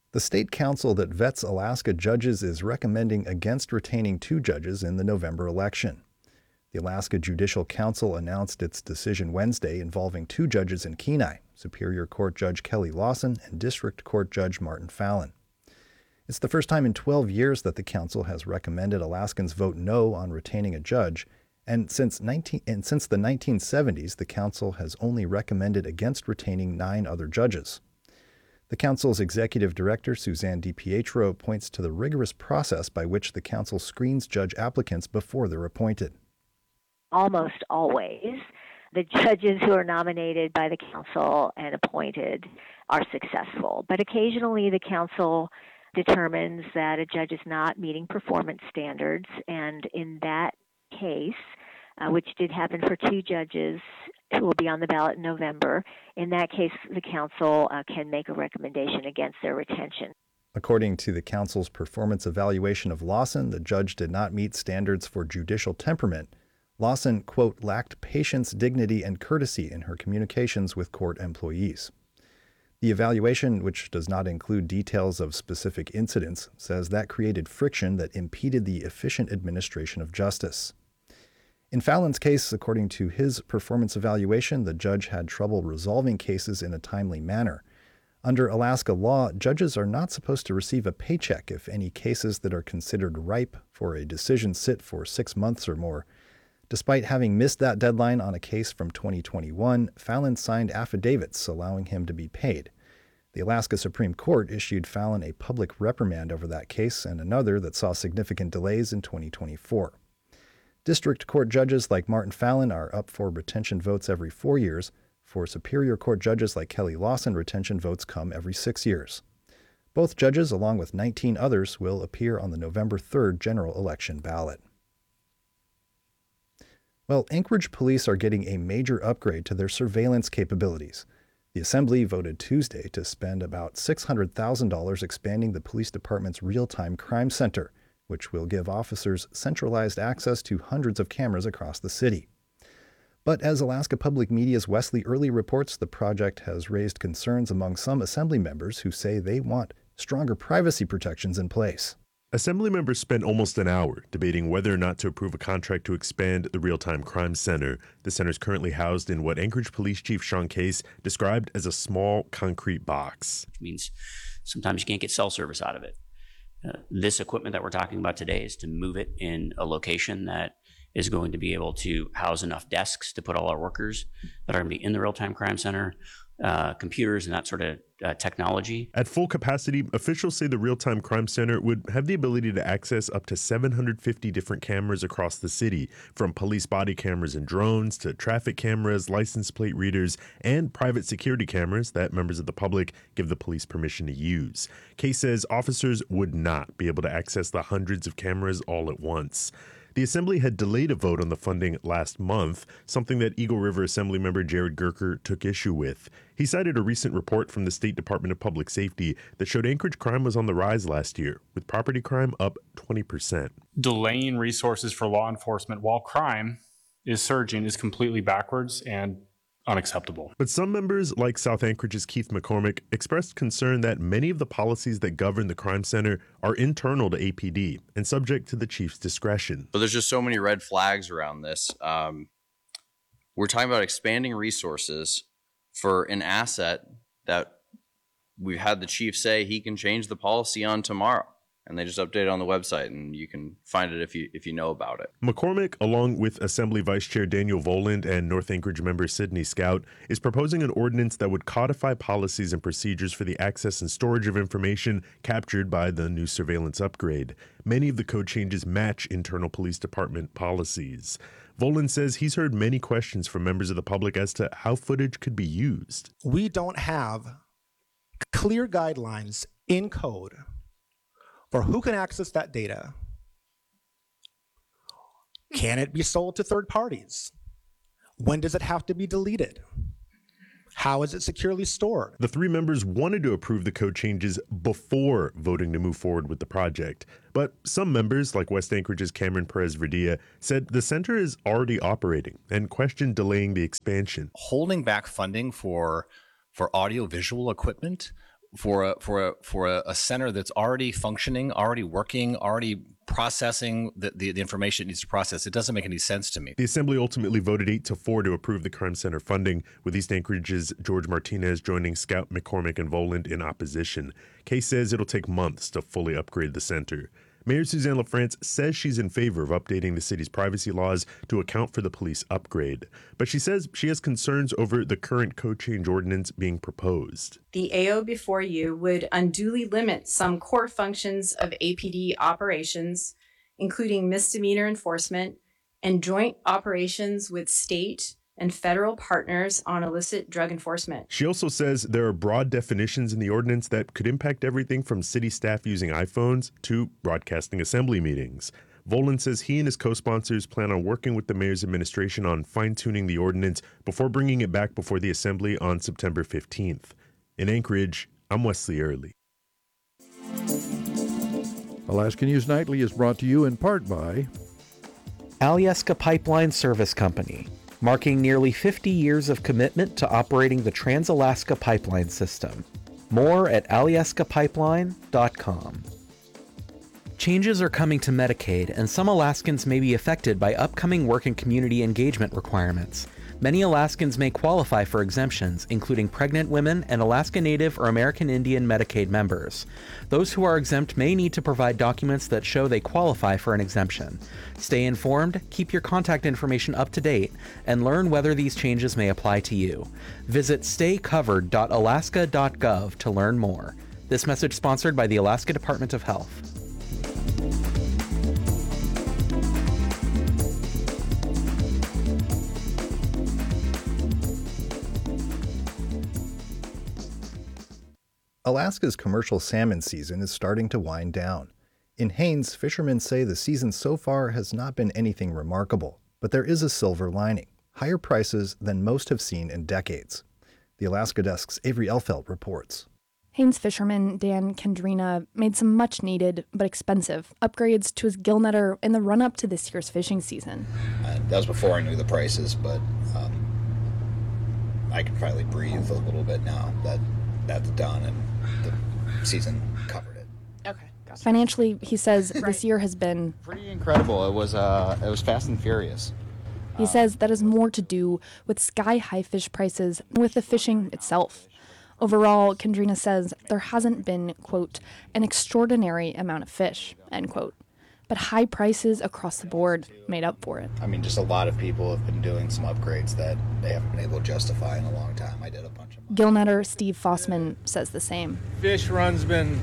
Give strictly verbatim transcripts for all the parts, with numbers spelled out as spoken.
The state council that vets Alaska judges is recommending against retaining two judges in the November election. The Alaska Judicial Council announced its decision Wednesday involving two judges in Kenai, Superior Court Judge Kelly Lawson and District Court Judge Martin Fallon. It's the first time in twelve years that the council has recommended Alaskans vote no on retaining a judge, and since, nineteen, and since the nineteen seventies, the council has only recommended against retaining nine other judges. The council's executive director, Suzanne DiPietro, points to the rigorous process by which the council screens judge applicants before they're appointed. Almost always, the judges who are nominated by the council and appointed are successful. But occasionally the council determines that a judge is not meeting performance standards. And in that case, uh, which did happen for two judges who will be on the ballot in November, in that case, the council uh, can make a recommendation against their retention. According to the council's performance evaluation of Lawson, the judge did not meet standards for judicial temperament. Lawson, quote, lacked patience, dignity, and courtesy in her communications with court employees. The evaluation, which does not include details of specific incidents, says that created friction that impeded the efficient administration of justice. In Fallon's case, according to his performance evaluation, the judge had trouble resolving cases in a timely manner. Under Alaska law, judges are not supposed to receive a paycheck if any cases that are considered ripe for a decision sit for six months or more. Despite having missed that deadline on a case from twenty twenty-one, Fallon signed affidavits allowing him to be paid. The Alaska Supreme Court issued Fallon a public reprimand over that case and another that saw significant delays in twenty twenty-four. District Court judges like Martin Fallon are up for retention votes every four years. For Superior Court judges like Kelly Lawson, retention votes come every six years. Both judges, along with nineteen others, will appear on the November third general election ballot. Well, Anchorage police are getting a major upgrade to their surveillance capabilities. The Assembly voted Tuesday to spend about six hundred thousand dollars expanding the police department's real-time crime center, which will give officers centralized access to hundreds of cameras across the city. But as Alaska Public Media's Wesley Early reports, the project has raised concerns among some Assembly members who say they want stronger privacy protections in place. Assembly members spent almost an hour debating whether or not to approve a contract to expand the Real-Time Crime Center. The center is currently housed in what Anchorage Police Chief Sean Case described as a small concrete box. Which means sometimes you can't get cell service out of it. Uh, this equipment that we're talking about today is to move it in a location that is going to be able to house enough desks to put all our workers that are going to be in the Real-Time Crime Center, uh, computers and that sort of uh, technology. At full capacity, officials say the Real-Time Crime Center would have the ability to access up to seven hundred fifty different cameras across the city, from police body cameras and drones to traffic cameras, license plate readers, and private security cameras that members of the public give the police permission to use. Case says officers would not be able to access the hundreds of cameras all at once. The Assembly had delayed a vote on the funding last month, something that Eagle River Assembly member Jared Gerker took issue with. He cited a recent report from the State Department of Public Safety that showed Anchorage crime was on the rise last year, with property crime up twenty percent. Delaying resources for law enforcement while crime is surging is completely backwards and unacceptable. But some members, like South Anchorage's Keith McCormick, expressed concern that many of the policies that govern the crime center are internal to A P D and subject to the chief's discretion. So there's just so many red flags around this. Um, we're talking about expanding resources for an asset that we've had the chief say he can change the policy on tomorrow. And they just update it on the website, and you can find it if you if you know about it. McCormick, along with Assembly Vice Chair Daniel Voland and North Anchorage member Sidney Scout, is proposing an ordinance that would codify policies and procedures for the access and storage of information captured by the new surveillance upgrade. Many of the code changes match internal police department policies. Voland says he's heard many questions from members of the public as to how footage could be used. We don't have clear guidelines in code for who can access that data. Can it be sold to third parties? When does it have to be deleted? How is it securely stored? The three members wanted to approve the code changes before voting to move forward with the project. But some members, like West Anchorage's Cameron Perez-Verdia, said the center is already operating and questioned delaying the expansion. Holding back funding for, for audiovisual equipment for a for a for a, a center that's already functioning, already working, already processing the, the, the information it needs to process. It doesn't make any sense to me. The Assembly ultimately voted eight to four to approve the Crime Center funding, with East Anchorage's George Martinez joining Scout, McCormick, and Voland in opposition. Kay says it'll take months to fully upgrade the center. Mayor Suzanne LaFrance says she's in favor of updating the city's privacy laws to account for the police upgrade, but she says she has concerns over the current code change ordinance being proposed. The A O before you would unduly limit some core functions of A P D operations, including misdemeanor enforcement and joint operations with state and federal partners on illicit drug enforcement. She also says there are broad definitions in the ordinance that could impact everything from city staff using iPhones to broadcasting assembly meetings. Voland says he and his co-sponsors plan on working with the mayor's administration on fine-tuning the ordinance before bringing it back before the assembly on September fifteenth. In Anchorage, I'm Wesley Early. Alaska News Nightly is brought to you in part by Alyeska Pipeline Service Company, marking nearly fifty years of commitment to operating the Trans-Alaska Pipeline System. More at alyeska pipeline dot com. Changes are coming to Medicaid, and some Alaskans may be affected by upcoming work and community engagement requirements. Many Alaskans may qualify for exemptions, including pregnant women and Alaska Native or American Indian Medicaid members. Those who are exempt may need to provide documents that show they qualify for an exemption. Stay informed, keep your contact information up to date, and learn whether these changes may apply to you. Visit stay covered dot alaska dot gov to learn more. This message sponsored by the Alaska Department of Health. Alaska's commercial salmon season is starting to wind down. In Haines, fishermen say the season so far has not been anything remarkable, but there is a silver lining: higher prices than most have seen in decades. The Alaska Desk's Avery Elfelt reports. Haines fisherman Dan Kendrina made some much-needed but expensive upgrades to his gill netter in the run-up to this year's fishing season. Uh, that was before I knew the prices, but um, I can finally breathe a little bit now that that's done and the season covered it. Okay. Gotcha. Financially, he says this year has been pretty incredible. It was uh, it was fast and furious. He uh, says that has more to do with sky-high fish prices than with the fishing itself. Overall, Kendrina says there hasn't been, quote, an extraordinary amount of fish, end quote. But high prices across the board made up for it. I mean, just a lot of people have been doing some upgrades that they haven't been able to justify in a long time. I did a bunch of them. Gill netter Steve Fossman says the same. Fish run's been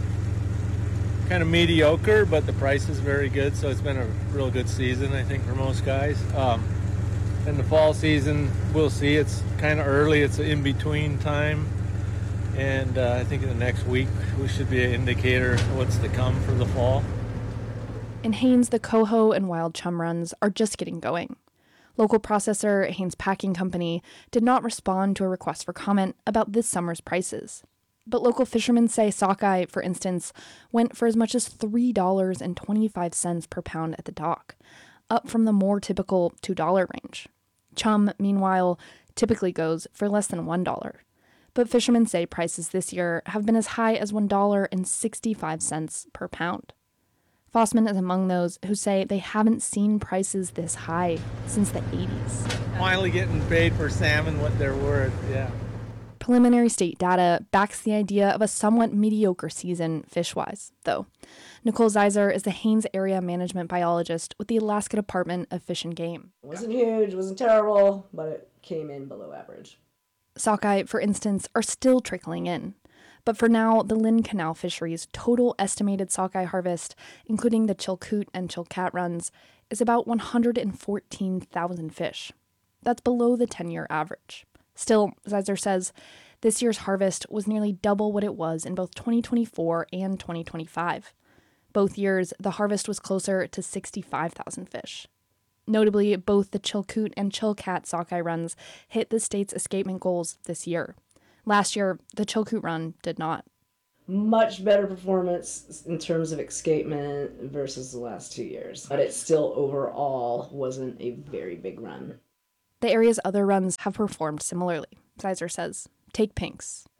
kind of mediocre, but the price is very good, so it's been a real good season, I think, for most guys. Um, in the fall season, we'll see. It's kind of early. It's an in-between time. And uh, I think in the next week, we should be an indicator of what's to come for the fall. In Haines, the coho and wild chum runs are just getting going. Local processor Haines Packing Company did not respond to a request for comment about this summer's prices. But local fishermen say sockeye, for instance, went for as much as three dollars and twenty-five cents per pound at the dock, up from the more typical two dollars range. Chum, meanwhile, typically goes for less than one dollar. But fishermen say prices this year have been as high as one dollar and sixty-five cents per pound. Fossman is among those who say they haven't seen prices this high since the eighties. Finally getting paid for salmon what they're worth, yeah. Preliminary state data backs the idea of a somewhat mediocre season fish-wise, though. Nicole Zeiser is the Haines area management biologist with the Alaska Department of Fish and Game. It wasn't huge, it wasn't terrible, but it came in below average. Sockeye, for instance, are still trickling in. But for now, the Lynn Canal fishery's total estimated sockeye harvest, including the Chilkoot and Chilkat runs, is about one hundred fourteen thousand fish. That's below the ten-year average. Still, Zeiser says, this year's harvest was nearly double what it was in both twenty twenty-four and twenty twenty-five. Both years, the harvest was closer to sixty-five thousand fish. Notably, both the Chilkoot and Chilkat sockeye runs hit the state's escapement goals this year. Last year, the Chilkoot run did not. Much better performance in terms of escapement versus the last two years. But it still overall wasn't a very big run. The area's other runs have performed similarly, Zeiser says. Take Pinks.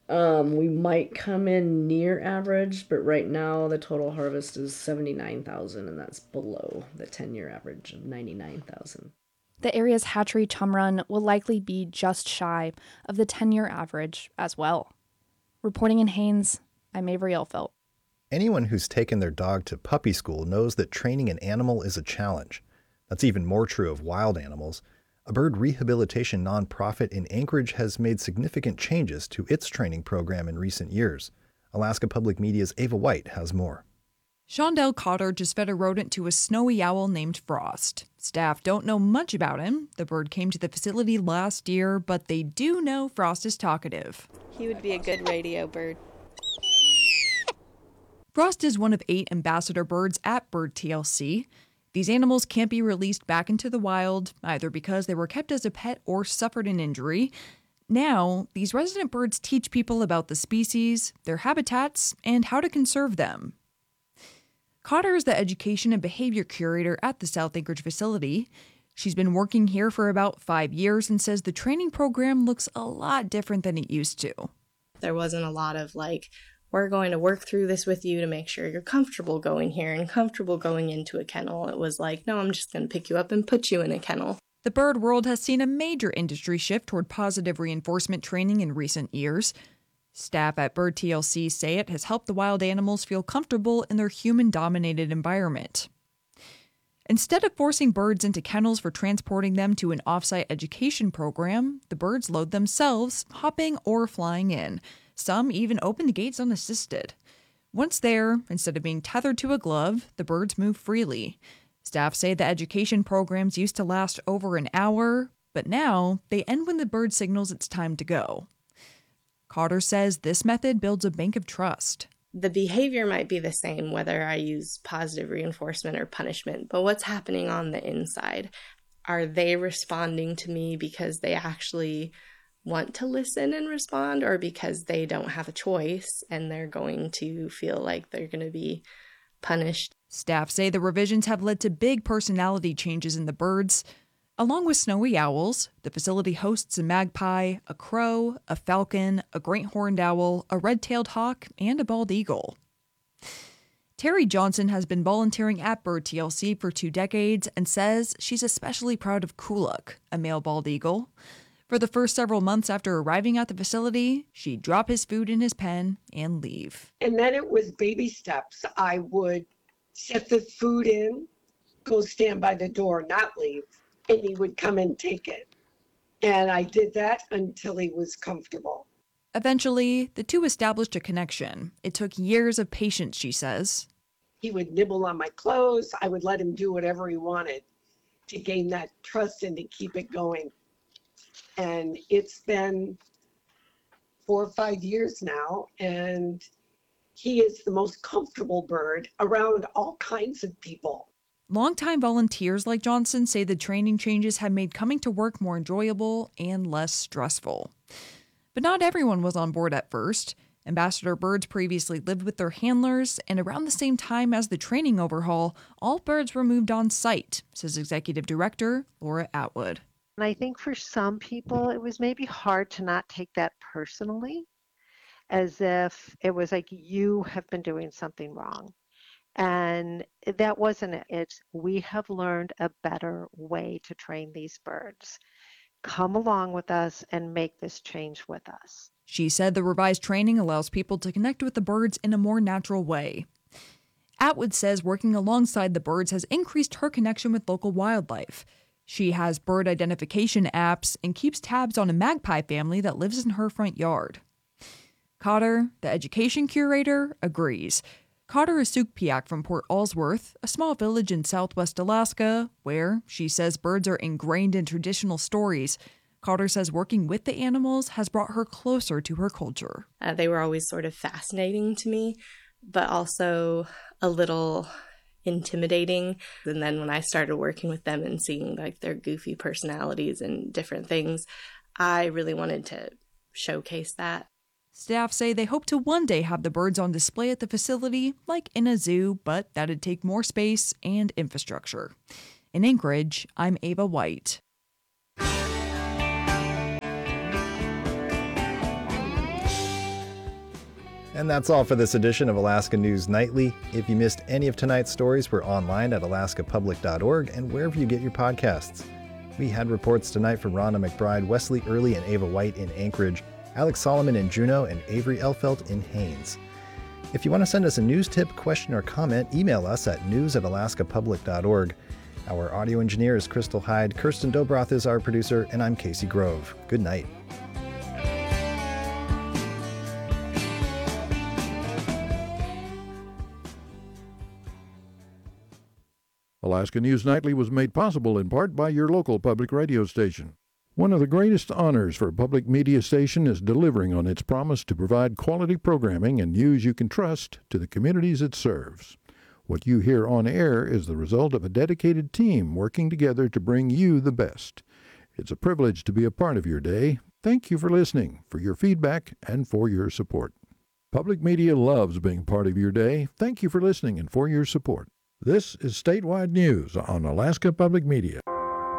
Um, we might come in near average, but right now the total harvest is seventy-nine thousand, and that's below the ten-year average of ninety-nine thousand. The area's hatchery chum run will likely be just shy of the ten-year average as well. Reporting in Haines, I'm Avery Elfelt. Anyone who's taken their dog to puppy school knows that training an animal is a challenge. That's even more true of wild animals. A bird rehabilitation nonprofit in Anchorage has made significant changes to its training program in recent years. Alaska Public Media's Ava White has more. Shondell Cotter just fed a rodent to a snowy owl named Frost. Staff don't know much about him. The bird came to the facility last year, but they do know Frost is talkative. He would be a good radio bird. Frost is one of eight ambassador birds at Bird T L C. These animals can't be released back into the wild, either because they were kept as a pet or suffered an injury. Now, these resident birds teach people about the species, their habitats, and how to conserve them. Cotter is the education and behavior curator at the South Anchorage facility. She's been working here for about five years and says the training program looks a lot different than it used to. There wasn't a lot of like, we're going to work through this with you to make sure you're comfortable going here and comfortable going into a kennel. It was like, no, I'm just going to pick you up and put you in a kennel. The bird world has seen a major industry shift toward positive reinforcement training in recent years. Staff at Bird T L C say it has helped the wild animals feel comfortable in their human-dominated environment. Instead of forcing birds into kennels for transporting them to an off-site education program, the birds load themselves, hopping or flying in. Some even open the gates unassisted. Once there, instead of being tethered to a glove, the birds move freely. Staff say the education programs used to last over an hour, but now they end when the bird signals it's time to go. Cotter says this method builds a bank of trust. The behavior might be the same whether I use positive reinforcement or punishment, but what's happening on the inside? Are they responding to me because they actually want to listen and respond, or because they don't have a choice and they're going to feel like they're going to be punished? Staff say the revisions have led to big personality changes in the birds. Along with snowy owls, the facility hosts a magpie, a crow, a falcon, a great horned owl, a red-tailed hawk, and a bald eagle. Terry Johnson has been volunteering at Bird T L C for two decades and says she's especially proud of Kuluk, a male bald eagle. For the first several months after arriving at the facility, she'd drop his food in his pen and leave. And then it was baby steps. I would set the food in, go stand by the door, not leave, and he would come and take it. And I did that until he was comfortable. Eventually, the two established a connection. It took years of patience, she says. He would nibble on my clothes. I would let him do whatever he wanted to gain that trust and to keep it going. And it's been four or five years now, and he is the most comfortable bird around all kinds of people. Longtime volunteers like Johnson say the training changes have made coming to work more enjoyable and less stressful. But not everyone was on board at first. Ambassador birds previously lived with their handlers, and around the same time as the training overhaul, all birds were moved on site, says Executive Director Laura Atwood. And I think for some people, it was maybe hard to not take that personally, as if it was like you have been doing something wrong. And that wasn't it. It's we have learned a better way to train these birds. Come along with us and make this change with us. She said the revised training allows people to connect with the birds in a more natural way. Atwood says working alongside the birds has increased her connection with local wildlife. She has bird identification apps and keeps tabs on a magpie family that lives in her front yard. Cotter, the education curator, agrees. Cotter is Sukpiak from Port Allsworth, a small village in southwest Alaska, where, she says, birds are ingrained in traditional stories. Cotter says working with the animals has brought her closer to her culture. Uh, they were always sort of fascinating to me, but also a little intimidating. And then when I started working with them and seeing like their goofy personalities and different things, I really wanted to showcase that. Staff say they hope to one day have the birds on display at the facility, like in a zoo, but that'd take more space and infrastructure. In Anchorage, I'm Ava White. And that's all for this edition of Alaska News Nightly. If you missed any of tonight's stories, we're online at alaska public dot org and wherever you get your podcasts. We had reports tonight from Rhonda McBride, Wesley Early and Ava White in Anchorage, Alex Solomon in Juneau, and Avery Elfelt in Haines. If you want to send us a news tip, question, or comment, email us at news at alaska public dot org. Our audio engineer is Crystal Hyde, Kirsten Dobroth is our producer, and I'm Casey Grove. Good night. Alaska News Nightly was made possible in part by your local public radio station. One of the greatest honors for a public media station is delivering on its promise to provide quality programming and news you can trust to the communities it serves. What you hear on air is the result of a dedicated team working together to bring you the best. It's a privilege to be a part of your day. Thank you for listening, for your feedback, and for your support. Public media loves being part of your day. Thank you for listening and for your support. This is Statewide News on Alaska Public Media.